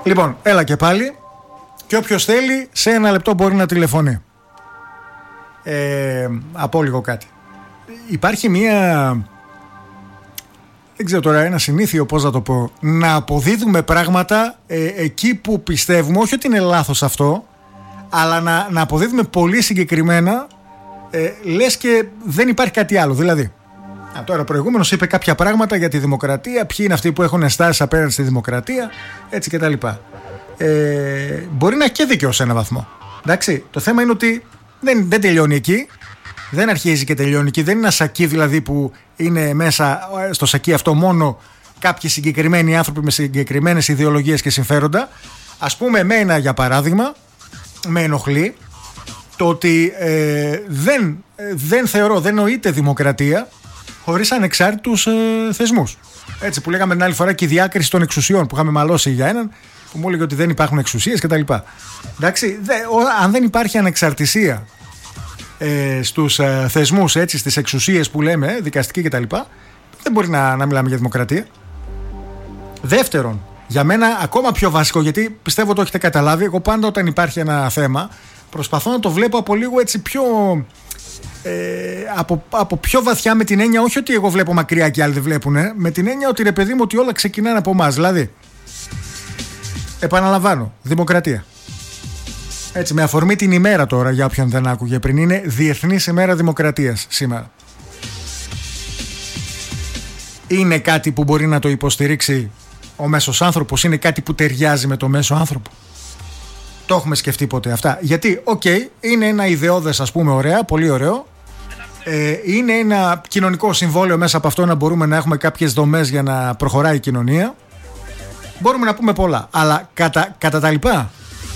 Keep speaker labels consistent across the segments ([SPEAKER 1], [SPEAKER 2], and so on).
[SPEAKER 1] Λοιπόν, έλα και πάλι. Και όποιος θέλει, σε 1 λεπτό μπορεί να τηλεφωνεί. Από λίγο κάτι. Υπάρχει μία... Δεν ξέρω τώρα, ένα συνήθειο, πώς να το πω, να αποδίδουμε πράγματα εκεί που πιστεύουμε, όχι ότι είναι λάθος αυτό, αλλά να αποδίδουμε πολύ συγκεκριμένα, λες και δεν υπάρχει κάτι άλλο. Δηλαδή, τώρα προηγούμενος είπε κάποια πράγματα για τη δημοκρατία, ποιοι είναι αυτοί που έχουν ενστάσεις απέναντι στη δημοκρατία, έτσι κτλ. Μπορεί να έχει και δίκιο σε έναν βαθμό. Εντάξει, το θέμα είναι ότι δεν τελειώνει εκεί. Δεν αρχίζει και τελειώνει εκεί. Δεν είναι ένα σακί δηλαδή που είναι μέσα στο σακί αυτό μόνο κάποιοι συγκεκριμένοι άνθρωποι με συγκεκριμένες ιδεολογίες και συμφέροντα. Ας πούμε, εμένα για παράδειγμα με ενοχλεί το ότι δεν θεωρώ, δεν νοείται δημοκρατία χωρίς ανεξάρτητους θεσμούς. Έτσι που λέγαμε την άλλη φορά και η διάκριση των εξουσιών που είχαμε μαλώσει για έναν που μου έλεγε ότι δεν υπάρχουν εξουσίες κτλ. Εντάξει, αν δεν υπάρχει ανεξαρτησία στους θεσμούς, έτσι, στις εξουσίες που λέμε, δικαστική κτλ, δεν μπορεί να μιλάμε για δημοκρατία. Δεύτερον, για μένα ακόμα πιο βασικό, γιατί πιστεύω το έχετε καταλάβει, εγώ πάντα όταν υπάρχει ένα θέμα προσπαθώ να το βλέπω από λίγο έτσι πιο από πιο βαθιά, με την έννοια όχι ότι εγώ βλέπω μακριά και άλλοι δεν βλέπουν, με την έννοια ότι ρε παιδί μου ότι όλα ξεκινάνε από εμάς. Δηλαδή, επαναλαμβάνω, δημοκρατία. Έτσι, με αφορμή την ημέρα τώρα, για όποιον δεν άκουγε πριν, είναι Διεθνής ημέρα Δημοκρατίας σήμερα. Είναι κάτι που μπορεί να το υποστηρίξει ο μέσος άνθρωπος, είναι κάτι που ταιριάζει με το μέσο άνθρωπο. Το έχουμε σκεφτεί ποτέ αυτά? Γιατί, είναι ένα ιδεώδες, ας πούμε, ωραία, πολύ ωραίο. Είναι ένα κοινωνικό συμβόλαιο, μέσα από αυτό να μπορούμε να έχουμε κάποιες δομές για να προχωράει η κοινωνία. Μπορούμε να πούμε πολλά, αλλά κατά τα λοιπά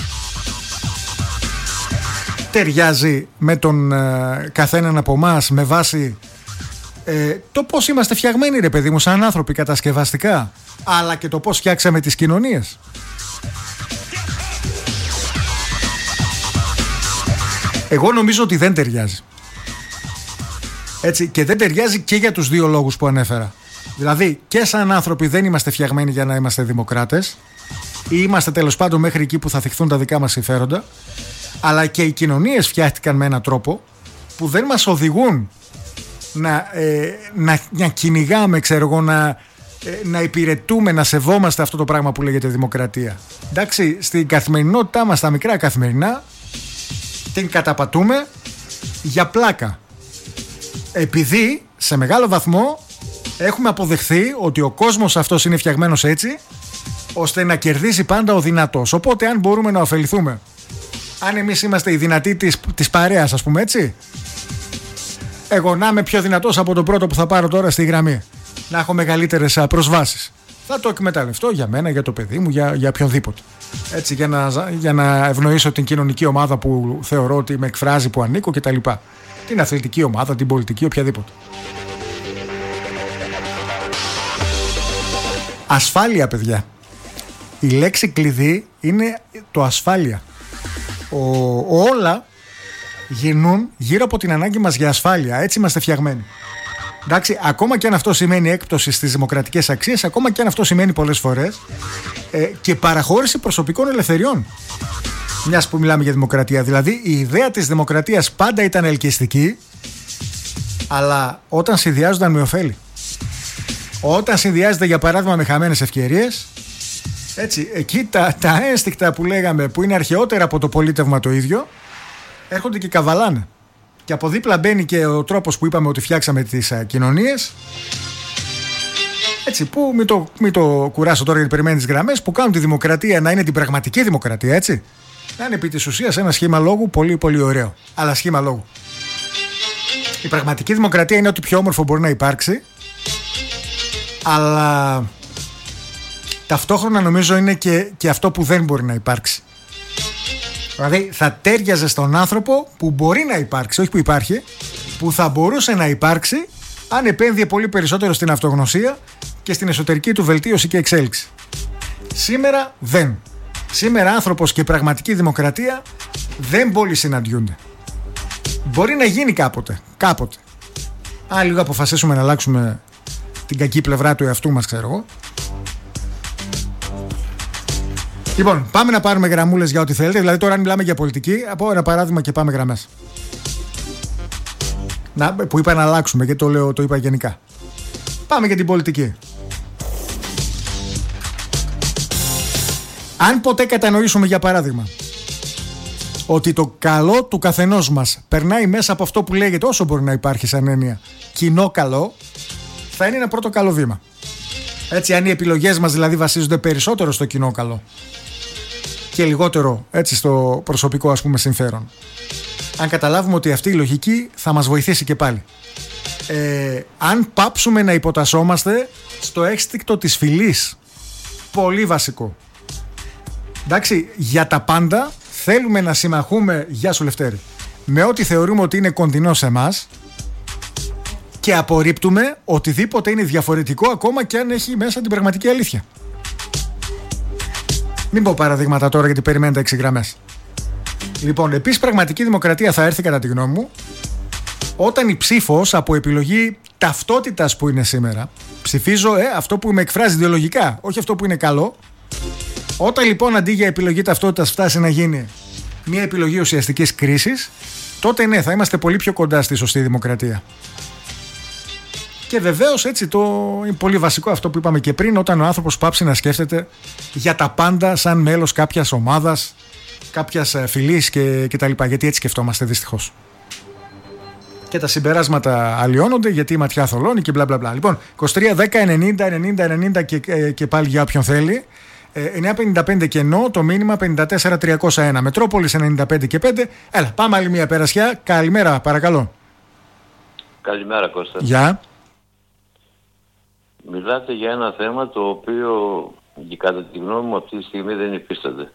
[SPEAKER 1] ταιριάζει με τον καθέναν από εμάς με βάση το πώς είμαστε φτιαγμένοι, ρε παιδί μου, σαν άνθρωποι κατασκευαστικά, αλλά και το πώς φτιάξαμε τις κοινωνίες. Εγώ νομίζω ότι δεν ταιριάζει. Έτσι, και δεν ταιριάζει και για τους δύο λόγους που ανέφερα. Δηλαδή, και σαν άνθρωποι δεν είμαστε φτιαγμένοι για να είμαστε δημοκράτες, ή είμαστε τέλος πάντων μέχρι εκεί που θα θυχθούν τα δικά μας συμφέροντα, αλλά και οι κοινωνίες φτιάχτηκαν με έναν τρόπο που δεν μας οδηγούν να κυνηγάμε, ξέρω εγώ, να υπηρετούμε, να σεβόμαστε αυτό το πράγμα που λέγεται δημοκρατία. Εντάξει, στην καθημερινότητά μας, στα μικρά καθημερινά, την καταπατούμε για πλάκα. Επειδή σε μεγάλο βαθμό έχουμε αποδεχθεί ότι ο κόσμος αυτός είναι φτιαγμένος έτσι ώστε να κερδίσει πάντα ο δυνατός. Οπότε αν μπορούμε να ωφεληθούμε, αν εμείς είμαστε οι δυνατοί της παρέας, ας πούμε, έτσι, εγώ να είμαι πιο δυνατός από τον πρώτο που θα πάρω τώρα στη γραμμή, να έχω μεγαλύτερες προσβάσεις, θα το εκμεταλλευτώ για μένα, για το παιδί μου, για οποιονδήποτε. Έτσι, για να ευνοήσω την κοινωνική ομάδα που θεωρώ ότι με εκφράζει, που ανήκω κτλ. Την αθλητική ομάδα, την πολιτική, οποιαδήποτε. Ασφάλεια, παιδιά. Η λέξη κλειδί είναι το ασφάλεια. Όλα γυρνούν γύρω από την ανάγκη μας για ασφάλεια. Έτσι είμαστε φτιαγμένοι. Εντάξει, ακόμα και αν αυτό σημαίνει έκπτωση στις δημοκρατικές αξίες, ακόμα και αν αυτό σημαίνει πολλές φορές και παραχώρηση προσωπικών ελευθεριών. Μιας που μιλάμε για δημοκρατία. Δηλαδή, η ιδέα της δημοκρατίας πάντα ήταν ελκυστική, αλλά όταν συνδυάζονταν με ωφέλη. Όταν συνδυάζεται, για παράδειγμα, με χαμένες ευκαιρίες, έτσι, εκεί τα ένστικτα που λέγαμε, που είναι αρχαιότερα από το πολίτευμα το ίδιο, έρχονται και καβαλάνε. Και από δίπλα μπαίνει και ο τρόπος που είπαμε ότι φτιάξαμε τις κοινωνίες. Έτσι, που μην το κουράσω τώρα γιατί περιμένει τις γραμμές, που κάνουν τη δημοκρατία να είναι την πραγματική δημοκρατία, έτσι. Να είναι επί της ουσίας ένα σχήμα λόγου πολύ πολύ ωραίο. Αλλά σχήμα λόγου. Η πραγματική δημοκρατία είναι ό,τι πιο όμορφο μπορεί να υπάρξει. Αλλά ταυτόχρονα νομίζω είναι και αυτό που δεν μπορεί να υπάρξει. Δηλαδή θα τέριαζε στον άνθρωπο που μπορεί να υπάρξει, όχι που υπάρχει, που θα μπορούσε να υπάρξει αν επένδυε πολύ περισσότερο στην αυτογνωσία και στην εσωτερική του βελτίωση και εξέλιξη. Σήμερα δεν. Σήμερα άνθρωπος και πραγματική δημοκρατία δεν πολύ συναντιούνται. Μπορεί να γίνει κάποτε. Αν λίγο αποφασίσουμε να αλλάξουμε την κακή πλευρά του εαυτού μας, ξέρω εγώ. Λοιπόν, πάμε να πάρουμε γραμμούλες για ό,τι θέλετε. Δηλαδή, τώρα, αν μιλάμε για πολιτική, από ένα παράδειγμα και πάμε γραμμές. Που είπα να αλλάξουμε, γιατί το είπα γενικά. Πάμε για την πολιτική. Αν ποτέ κατανοήσουμε, για παράδειγμα, ότι το καλό του καθενός μας περνάει μέσα από αυτό που λέγεται, όσο μπορεί να υπάρχει σαν έννοια, κοινό καλό, θα είναι ένα πρώτο καλό βήμα. Έτσι, αν οι επιλογές μας δηλαδή βασίζονται περισσότερο στο κοινό καλό και λιγότερο έτσι στο προσωπικό, ας πούμε, συμφέρον. Αν καταλάβουμε ότι αυτή η λογική θα μας βοηθήσει και πάλι. Αν πάψουμε να υποτασσόμαστε στο έκστικτο της φυλής, πολύ βασικό. Εντάξει, για τα πάντα θέλουμε να συμμαχούμε, γεια σου Λευτέρη, με ό,τι θεωρούμε ότι είναι κοντινό σε εμάς και απορρίπτουμε οτιδήποτε είναι διαφορετικό, ακόμα και αν έχει μέσα την πραγματική αλήθεια. Μην πω παραδείγματα τώρα, γιατί περιμένετε 6 γραμμές. Λοιπόν, επίσης πραγματική δημοκρατία θα έρθει, κατά τη γνώμη μου, όταν η ψήφος από επιλογή ταυτότητας που είναι σήμερα, ψηφίζω αυτό που με εκφράζει ιδεολογικά, όχι αυτό που είναι καλό. Όταν λοιπόν αντί για επιλογή ταυτότητας φτάσει να γίνει μια επιλογή ουσιαστικής κρίσης, τότε ναι, θα είμαστε πολύ πιο κοντά στη σωστή δημοκρατία. Και βεβαίως έτσι είναι πολύ βασικό αυτό που είπαμε και πριν, όταν ο άνθρωπος πάψει να σκέφτεται για τα πάντα σαν μέλος κάποιας ομάδας, κάποιας φυλής και τα λοιπά, γιατί έτσι σκεφτόμαστε δυστυχώς. Και τα συμπεράσματα αλλοιώνονται γιατί η ματιά θολώνει και μπλα μπλα μπλα. Λοιπόν, 23, 10, 90 και πάλι για όποιον θέλει. 9.55 κενό, το μήνυμα 54.301. Μετρόπολης 95 και 5. Έλα, πάμε άλλη μια περασιά. Καλημέρα, παρακαλώ.
[SPEAKER 2] Καλημέρα, Κώστα.
[SPEAKER 1] Γεια.
[SPEAKER 2] Μιλάτε για ένα θέμα το οποίο, κατά τη γνώμη μου, αυτή τη στιγμή δεν υφίσταται.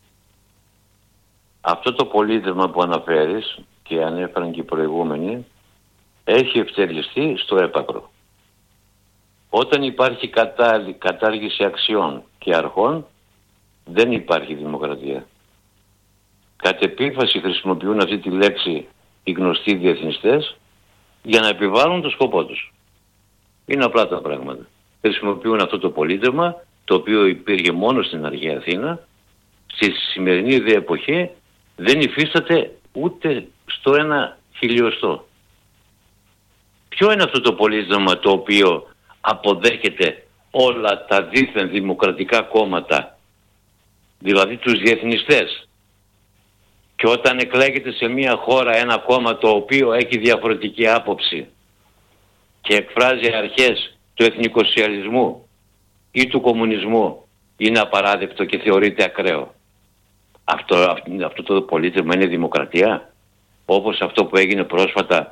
[SPEAKER 2] Αυτό το πολίτευμα που αναφέρεις και ανέφεραν και οι προηγούμενοι, έχει ευτελιστεί στο έπακρο. Όταν υπάρχει κατάργηση αξιών και αρχών, δεν υπάρχει δημοκρατία. Κατ' επίφαση χρησιμοποιούν αυτή τη λέξη οι γνωστοί διεθνιστές για να επιβάλλουν το σκοπό τους. Είναι απλά τα πράγματα. Χρησιμοποιούν αυτό το πολίτευμα, το οποίο υπήρχε μόνο στην αρχαία Αθήνα, στη σημερινή δε εποχή δεν υφίσταται ούτε στο 1/1000. Ποιο είναι αυτό το πολίτευμα το οποίο αποδέχεται όλα τα δίθεν δημοκρατικά κόμματα, δηλαδή τους διεθνιστές, και όταν εκλέγεται σε μια χώρα ένα κόμμα το οποίο έχει διαφορετική άποψη και εκφράζει αρχές του εθνικοσοσιαλισμού ή του κομμουνισμού, είναι απαράδεκτο και θεωρείται ακραίο. Αυτό το πολίτευμα είναι δημοκρατία, όπως αυτό που έγινε πρόσφατα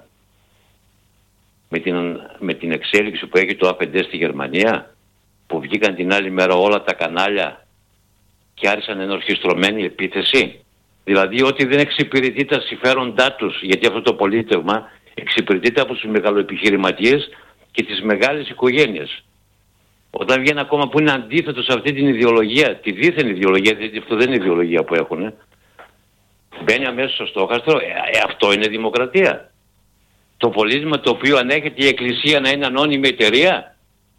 [SPEAKER 2] με την εξέλιξη που έχει το A5 στη Γερμανία, που βγήκαν την άλλη μέρα όλα τα κανάλια και άρχισαν ενορχιστρωμένη επίθεση. Δηλαδή ότι δεν εξυπηρετεί τα συμφέροντά τους, γιατί αυτό το πολίτευμα εξυπηρετείται από τους μεγαλοεπιχειρηματίες και τις μεγάλες οικογένειες. Όταν βγαίνει ένα κόμμα που είναι αντίθετο σε αυτή την ιδεολογία, τη δίθεν ιδεολογία, γιατί αυτό δεν είναι ιδεολογία που έχουν, μπαίνει αμέσως στο στόχαστρο. Αυτό είναι δημοκρατία. Το πολίτευμα το οποίο ανέχεται η Εκκλησία να είναι ανώνυμη εταιρεία,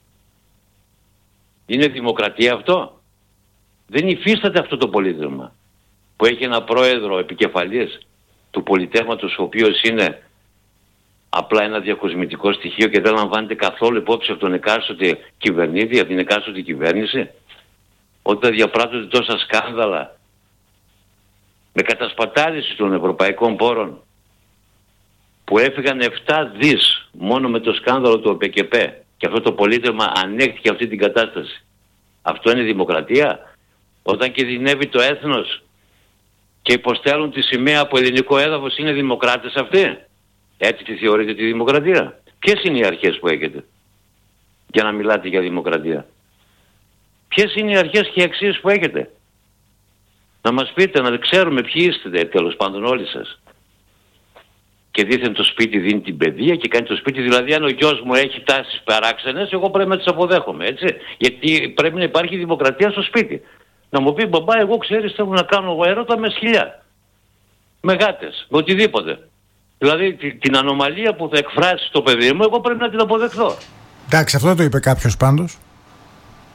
[SPEAKER 2] είναι δημοκρατία αυτό? Δεν υφίσταται αυτό το πολίτευμα που έχει ένα πρόεδρο επικεφαλής του πολιτεύματος, ο οποίος είναι απλά ένα διακοσμητικό στοιχείο και δεν λαμβάνεται καθόλου υπόψη από τον εκάστοτε κυβερνήτη, από την εκάστοτε κυβέρνηση. Όταν διαπράττονται τόσα σκάνδαλα με κατασπατάληση των ευρωπαϊκών πόρων, που έφυγαν 7 δις μόνο με το σκάνδαλο του ΟΠΕΚΕΠΕ, και αυτό το πολίτευμα ανέχτηκε αυτή την κατάσταση. Αυτό είναι δημοκρατία? Όταν κινδυνεύει το έθνος και υποστέλνουν τη σημαία από ελληνικό έδαφος, είναι δημοκράτες αυτοί? Έτσι τη θεωρείτε τη δημοκρατία? Ποιες είναι οι αρχές που έχετε για να μιλάτε για δημοκρατία? Ποιες είναι οι αρχές και οι αξίες που έχετε? Να μας πείτε, να ξέρουμε ποιοι είστε τέλος πάντων όλοι σας. Και δήθεν το σπίτι δίνει την παιδεία και κάνει το σπίτι, δηλαδή αν ο γιος μου έχει τάσεις παράξενες, εγώ πρέπει να τις αποδέχομαι, έτσι. Γιατί πρέπει να υπάρχει δημοκρατία στο σπίτι. Να μου πει, μπαμπά, εγώ ξέρεις θέλω να κάνω έρωτα με σκυλιά, με γάτες, με οτιδήποτε. Δηλαδή την ανομαλία που θα εκφράσει το παιδί μου, εγώ πρέπει να την αποδεχθώ.
[SPEAKER 1] Εντάξει, αυτό το είπε κάποιος πάντως.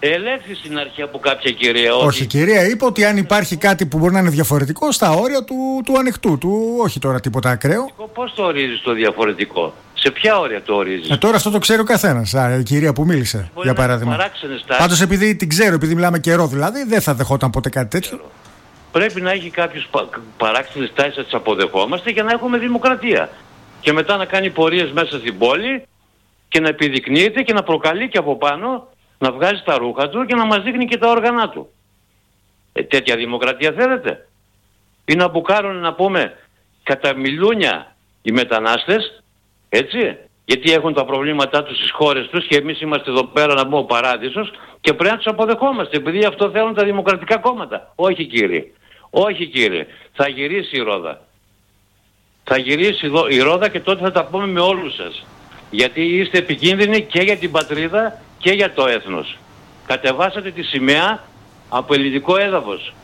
[SPEAKER 2] Ελέγχθη στην αρχή από κάποια κυρία.
[SPEAKER 1] Όχι, η κυρία είπε ότι αν υπάρχει κάτι που μπορεί να είναι διαφορετικό, στα όρια του ανοιχτού, όχι τώρα τίποτα ακραίο.
[SPEAKER 2] Πώς το ορίζεις το διαφορετικό, σε ποια όρια το ορίζεις?
[SPEAKER 1] Τώρα αυτό το ξέρει ο καθένας. Η κυρία που μίλησε,
[SPEAKER 2] μπορεί
[SPEAKER 1] για παράδειγμα. Πάντως επειδή την ξέρω, επειδή μιλάμε καιρό δηλαδή, δεν θα δεχόταν ποτέ κάτι τέτοιο.
[SPEAKER 2] Πρέπει να έχει κάποιους παράξενες τάσεις, να τις αποδεχόμαστε για να έχουμε δημοκρατία. Και μετά να κάνει πορείες μέσα στην πόλη και να επιδεικνύεται και να προκαλεί και από πάνω, να βγάζει τα ρούχα του και να μας δείχνει και τα όργανα του. Τέτοια δημοκρατία θέλετε? Ή να μπουκάρουν, να πούμε, κατά μιλούνια οι μετανάστες, έτσι, γιατί έχουν τα προβλήματά τους στις χώρες τους και εμείς είμαστε εδώ πέρα, να πούμε, ο παράδεισος, και πρέπει να τους αποδεχόμαστε, επειδή αυτό θέλουν τα δημοκρατικά κόμματα. Όχι κύριε, όχι κύριε, θα γυρίσει η ρόδα. Θα γυρίσει η ρόδα και τότε θα τα πούμε με όλους σας. Γιατί είστε επικίνδυνοι και για την πατρίδα και για το έθνος. Κατεβάσατε τη σημαία από ελληνικό έδαφος.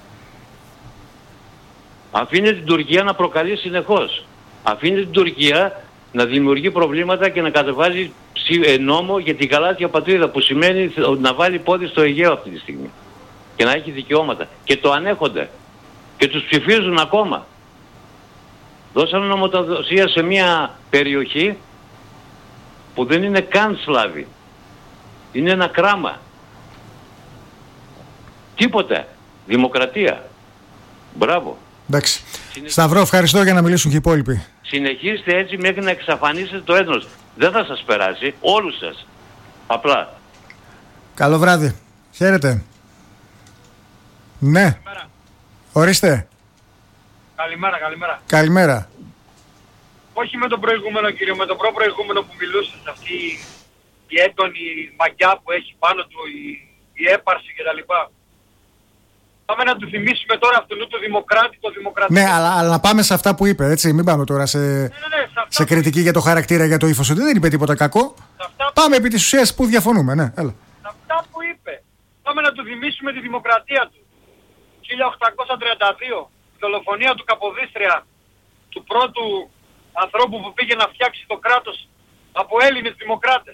[SPEAKER 2] Αφήνετε την Τουρκία να προκαλεί συνεχώς. Αφήνετε την Τουρκία να δημιουργεί προβλήματα και να κατεβάζει νόμο για την γαλάζια πατρίδα, που σημαίνει να βάλει πόδι στο Αιγαίο αυτή τη στιγμή. Και να έχει δικαιώματα. Και το ανέχονται. Και τους ψηφίζουν ακόμα. Δώσαμε νομοταδοσία σε μια περιοχή που δεν είναι καν Σλάβοι. Είναι ένα κράμα. Τίποτε. Δημοκρατία. Μπράβο.
[SPEAKER 1] Εντάξει. Σταυρό, ευχαριστώ, για να μιλήσουν και οι υπόλοιποι.
[SPEAKER 2] Συνεχίστε έτσι μέχρι να εξαφανίσετε το έθνος. Δεν θα σας περάσει. Όλους σας. Απλά.
[SPEAKER 1] Καλό βράδυ. Χαίρετε. Ναι.
[SPEAKER 3] Καλημέρα.
[SPEAKER 1] Ορίστε.
[SPEAKER 3] Καλημέρα.
[SPEAKER 1] Καλημέρα.
[SPEAKER 3] Όχι με τον προηγούμενο κύριο, με τον προηγούμενο που μιλούσε, αυτή η έντονη μαγιά που έχει πάνω του, η έπαρση κτλ. Πάμε να του θυμίσουμε τώρα αυτού του δημοκράτη, το δημοκρατικό.
[SPEAKER 1] Ναι, αλλά να πάμε σε αυτά που είπε, έτσι. Μην πάμε τώρα σε κριτική για το χαρακτήρα, για το ύφος. Δεν είπε τίποτα κακό. Πάμε επί της ουσίας που διαφωνούμε, ναι. Έλα.
[SPEAKER 3] Σε αυτά που είπε. Πάμε να του θυμίσουμε τη δημοκρατία του. 1832, η δολοφονία του Καποδίστρια, του πρώτου ανθρώπου που πήγε να φτιάξει το κράτος από Έλληνες δημοκράτες.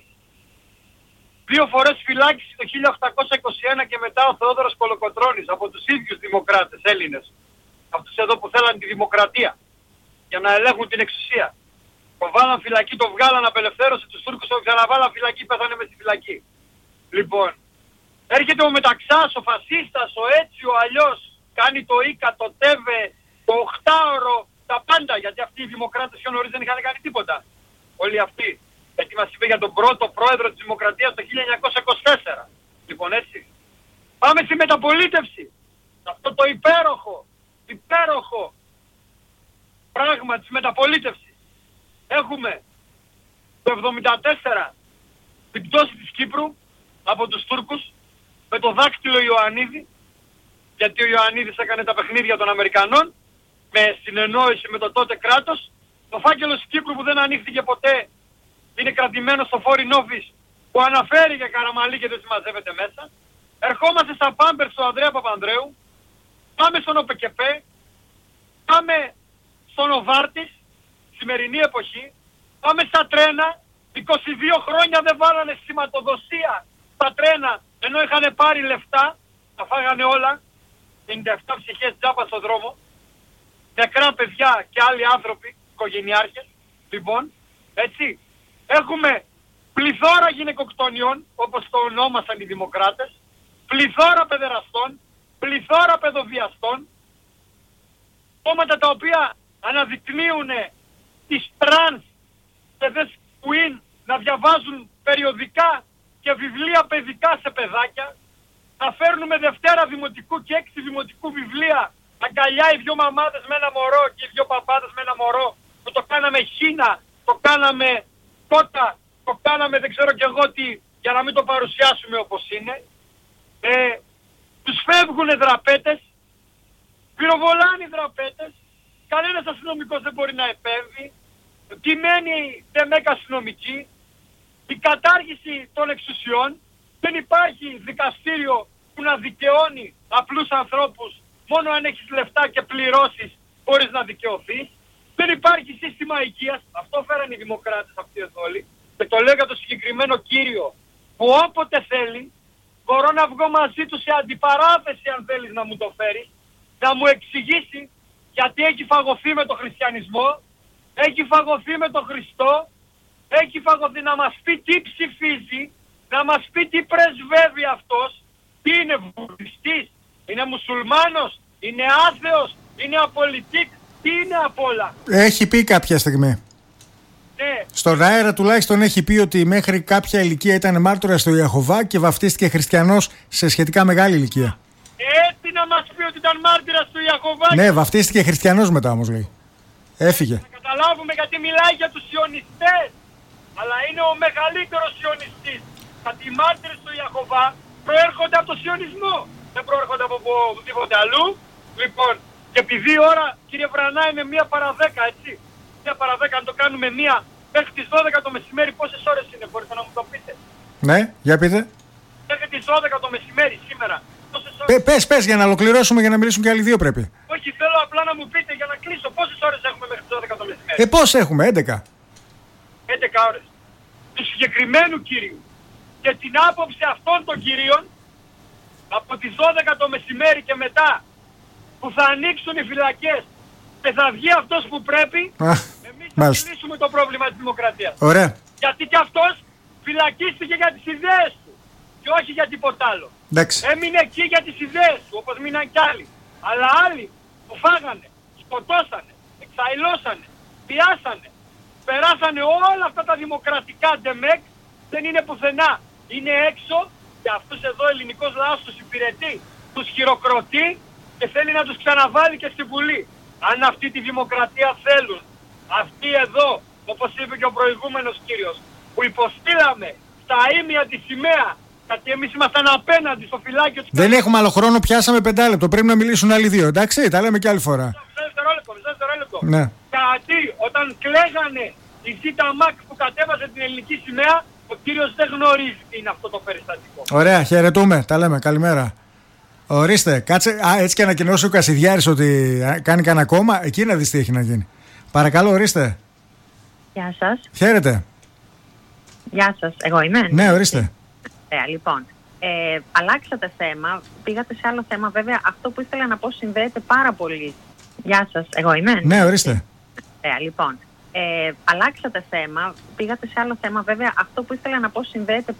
[SPEAKER 3] 2 φορές φυλάκιση το 1821 και μετά ο Θεόδωρος Κολοκοτρώνης από τους ίδιους δημοκράτες Έλληνες. Αυτούς εδώ που θέλαν τη δημοκρατία για να ελέγχουν την εξουσία. Το βάλαν φυλακή, το βγάλαν, απελευθέρωσε τους Τούρκους, το ξαναβάλαν φυλακή, πέθανε μες στη φυλακή. Λοιπόν, έρχεται ο Μεταξάς, ο φασίστας, ο έτσι, ο αλλιώς, κάνει το ΙΚΑ, το ΤΕΒΕ, το 8ωρο, τα πάντα, γιατί αυτοί οι δημοκράτες πιο νωρίς δεν είχαν κάνει τίποτα. Όλοι αυτοί. Γιατί μας είπε για τον πρώτο πρόεδρο της Δημοκρατίας το 1924. Λοιπόν, έτσι. Πάμε στη μεταπολίτευση. Αυτό το υπέροχο πράγμα της μεταπολίτευσης. Έχουμε το 1974 την πτώση της Κύπρου από τους Τούρκους με το δάκτυλο Ιωαννίδη, γιατί ο Ιωαννίδης έκανε τα παιχνίδια των Αμερικανών με συνεννόηση με το τότε κράτος. Το φάκελο της Κύπρου που δεν ανοίχθηκε ποτέ είναι κρατημένο στο Foreign Office που αναφέρει για Καραμαλή και δεν συμμαζεύεται μέσα. Ερχόμαστε στα Πάμπερ του Ανδρέα Παπανδρέου, πάμε στον ΟΠΚΠ, πάμε στον Οβάρτης, σημερινή εποχή, πάμε στα τρένα, 22 χρόνια δεν βάλανε σηματοδοσία στα τρένα, ενώ είχαν πάρει λεφτά, τα φάγανε όλα, 57 ψυχές τζάπα στον δρόμο, νεκρά παιδιά και άλλοι άνθρωποι, οικογενειάρχες, λοιπόν, έτσι. Έχουμε πληθώρα γυναικοκτονιών, όπως το ονόμασαν οι δημοκράτες, πληθώρα παιδεραστών, πληθώρα παιδοβιαστών, κόμματα τα οποία αναδεικνύουν τις τρανς queen να διαβάζουν περιοδικά και βιβλία παιδικά σε παιδάκια, να φέρνουμε Δευτέρα Δημοτικού και 6 Δημοτικού βιβλία, αγκαλιά οι 2 μαμάδες με ένα μωρό και οι 2 παπάδες με ένα μωρό, που το κάναμε χίνα, το κάναμε κότα, το κάναμε δεν ξέρω κι εγώ τι, για να μην το παρουσιάσουμε όπως είναι. Τους φεύγουνε δραπέτες, πυροβολάνε οι δραπέτες, κανένας αστυνομικός δεν μπορεί να επέμβει, τιμένη τεμέκα αστυνομική, η κατάργηση των εξουσιών, δεν υπάρχει δικαστήριο που να δικαιώνει απλούς ανθρώπους, μόνο αν έχεις λεφτά και πληρώσεις μπορείς να δικαιωθείς. Δεν υπάρχει σύστημα υγείας, αυτό φέραν οι δημοκράτες αυτοί εδώ όλοι, και το λέω για το συγκεκριμένο κύριο που όποτε θέλει μπορώ να βγω μαζί του σε αντιπαράθεση, αν θέλεις να μου το φέρεις, να μου εξηγήσει γιατί έχει φαγωθεί με τον χριστιανισμό, έχει φαγωθεί με τον Χριστό, έχει φαγωθεί, να μας πει τι ψηφίζει, να μας πει τι πρεσβεύει αυτός, τι είναι βουδιστής, είναι μουσουλμάνος, είναι άθεος, είναι απολυτικ, τι είναι απ' όλα.
[SPEAKER 1] Έχει πει κάποια στιγμή.
[SPEAKER 3] Ναι.
[SPEAKER 1] Στον αέρα τουλάχιστον έχει πει ότι μέχρι κάποια ηλικία ήταν μάρτυρας του Ιεχωβά και βαφτίστηκε χριστιανός σε σχετικά μεγάλη ηλικία.
[SPEAKER 3] Έτσι να μας πει ότι ήταν μάρτυρας του Ιεχωβά.
[SPEAKER 1] Ναι, βαφτίστηκε χριστιανός μετά όμως, λέει. Έφυγε.
[SPEAKER 3] Να καταλάβουμε γιατί μιλάει για τους Ιωνιστές. Αλλά είναι ο μεγαλύτερος Ιωνιστής. Γιατί οι μάρτυρες του Ιεχωβά προέρχονται από τον Σιωνισμό. Δεν προέρχονται από οπουδήποτε αλλού. Λοιπόν, και επειδή η ώρα, κύριε Βρανά, είναι 1:10, έτσι. 1:10, αν το κάνουμε μέχρι τις 12 το μεσημέρι, πόσες ώρες είναι, μπορείτε να μου το πείτε?
[SPEAKER 1] Ναι, για πείτε.
[SPEAKER 3] Μέχρι τις 12 το μεσημέρι σήμερα. Πόσες ώρες?
[SPEAKER 1] Πες για να ολοκληρώσουμε, για να μιλήσουν και άλλοι δύο πρέπει.
[SPEAKER 3] Όχι, θέλω απλά να μου πείτε για να κλείσω πόσες ώρες έχουμε μέχρι τις 12 το μεσημέρι.
[SPEAKER 1] Πώς έχουμε, 11.
[SPEAKER 3] 11 ώρες. Του συγκεκριμένου κύριου. Και την άποψη αυτών των κυρίων, από τις 12 το μεσημέρι και μετά, που θα ανοίξουν οι φυλακές και θα βγει αυτός που πρέπει, εμείς θα λύσουμε το πρόβλημα της δημοκρατίας.
[SPEAKER 1] Ωραία.
[SPEAKER 3] Γιατί και αυτός φυλακίστηκε για τις ιδέες του και όχι για τίποτα άλλο.
[SPEAKER 1] Εντάξει.
[SPEAKER 3] Έμεινε εκεί για τις ιδέες του, όπως μείναν κι άλλοι. Αλλά άλλοι που φάγανε, σκοτώσανε, εξαϊλώσανε, πιάσανε, περάσανε όλα αυτά τα δημοκρατικά ντεμεκ, δεν είναι πουθενά. Είναι έξω και αυτούς εδώ ο ελληνικός λαός τους υπηρετεί, τους χειροκροτεί και θέλει να τους ξαναβάλει και στη Βουλή. Αν αυτή τη δημοκρατία θέλουν, αυτοί εδώ, όπως είπε και ο προηγούμενος κύριος, που υποστήλαμε στα ίμια τη σημαία, γιατί εμείς ήμασταν απέναντι στο φυλάκιο της...
[SPEAKER 1] Δεν έχουμε άλλο χρόνο, πιάσαμε 5 λεπτό. Πρέπει να μιλήσουν άλλοι δύο, εντάξει, τα λέμε και άλλη φορά.
[SPEAKER 3] Μισό δευτερόλεπτο.
[SPEAKER 1] Ναι.
[SPEAKER 3] Γιατί όταν κλαίγανε η Ζήτα Μακ που κατέβασε την ελληνική σημαία, ο κύριος δεν γνωρίζει τι είναι αυτό το περιστατικό.
[SPEAKER 1] Ωραία, χαιρετούμε, τα λέμε, καλημέρα. Ορίστε, κάτσε, έτσι και ανακοινώσει ο Κασιδιάρης ότι κάνει κανένα κόμμα, εκεί να δεις τι έχει να γίνει. Παρακαλώ, ορίστε.
[SPEAKER 4] Γεια σας.
[SPEAKER 1] Χαίρετε.
[SPEAKER 4] Γεια σας, εγώ είμαι.
[SPEAKER 1] Ναι, ορίστε.
[SPEAKER 4] Λοιπόν, αλλάξατε θέμα, πήγατε σε άλλο θέμα. Βέβαια, αυτό που ήθελα να πω συνδέεται πάρα πολύ. Γεια σας, εγώ είμαι.
[SPEAKER 1] Ναι, ορίστε.
[SPEAKER 4] Λοιπόν, αλλάξατε θέμα, πήγατε σε άλλο θέμα. Βέβαια, αυτό που ήθελα να πω συνδέεται